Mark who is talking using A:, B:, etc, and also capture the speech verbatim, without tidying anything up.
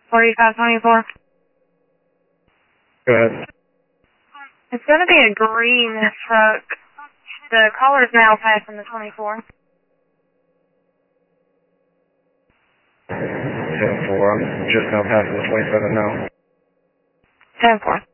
A: forty-five twenty-four.
B: Go ahead.
A: It's going to be a green truck. The caller's now passing the twenty-four.
B: ten four, I'm just now passing the twenty-seven now.
A: ten four.